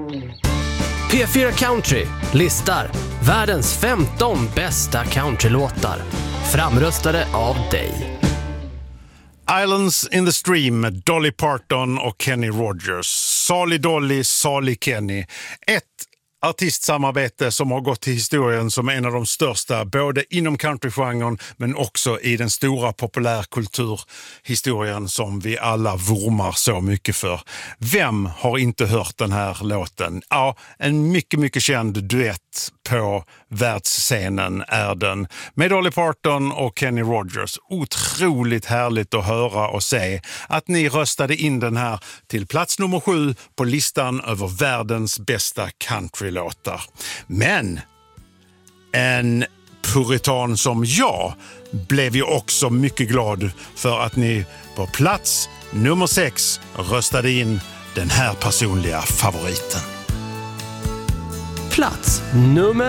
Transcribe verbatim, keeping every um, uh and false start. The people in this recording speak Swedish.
P fyra Country listar världens femton bästa countrylåtar, framröstade av dig. Islands in the Stream med Dolly Parton och Kenny Rogers. Salig Dolly, salig Kenny. Ett artistsamarbete som har gått till historien som en av de största både inom countrygenren men också i den stora populärkulturhistorien som vi alla vurmar så mycket för. Vem har inte hört den här låten? Ja, en mycket mycket känd duett på världsscenen är den med Dolly Parton och Kenny Rogers. Otroligt härligt att höra och se att ni röstade in den här till plats nummer sju på listan över världens bästa countrylåtar. Men en puritan som jag blev ju också mycket glad för att ni på plats nummer sex röstade in den här personliga favoriten. Plats nummer